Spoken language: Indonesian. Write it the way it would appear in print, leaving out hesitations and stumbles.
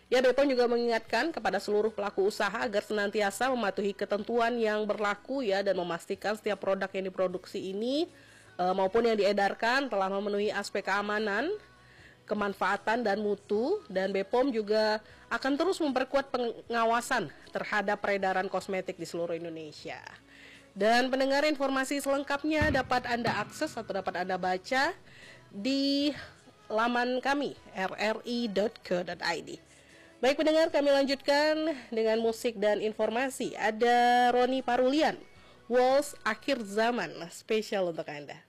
Ya, BPOM juga mengingatkan kepada seluruh pelaku usaha agar senantiasa mematuhi ketentuan yang berlaku ya dan memastikan setiap produk yang diproduksi ini maupun yang diedarkan telah memenuhi aspek keamanan, kemanfaatan dan mutu, dan BPOM juga akan terus memperkuat pengawasan terhadap peredaran kosmetik di seluruh Indonesia. Dan pendengar, informasi selengkapnya dapat Anda akses atau dapat Anda baca di laman kami rri.co.id. Baik pendengar, kami lanjutkan dengan musik dan informasi. Ada Roni Parulian, Waltz Akhir Zaman, spesial untuk Anda.